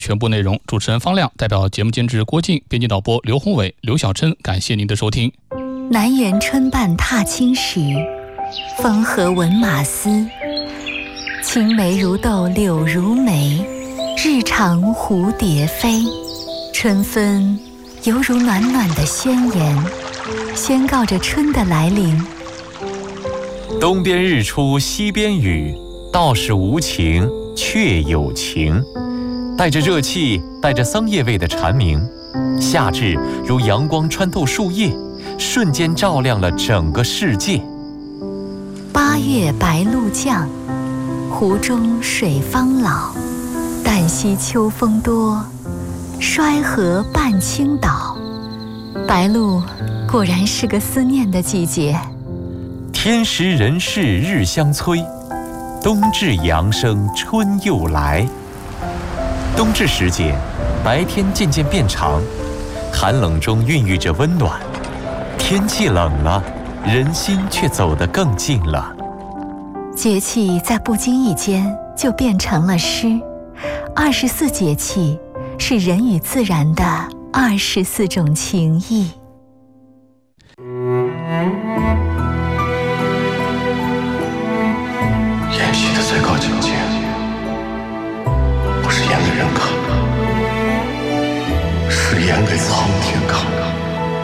全部内容主持人方亮，代表节目监制郭靖，编辑导播刘宏伟、刘小琛，感谢您的收听。 南园春半踏青时，风和闻马嘶。青梅如豆柳如眉，日长蝴蝶飞。春分犹如暖暖的宣言，宣告着春的来临。 东边日出西边雨，道是无晴却有晴。带着热气，带着桑叶味的蝉鸣，夏至如阳光穿透树叶，瞬间照亮了整个世界。 八月白露降，湖中水方老。旦夕秋风多，衰河半倾倒。白露果然是个思念的季节。 天时人事日相催，冬至阳生春又来。冬至时节，白天渐渐变长，寒冷中孕育着温暖。天气冷了，人心却走得更近了。 节气在不经意间就变成了诗。24节气是人与自然的24种情谊。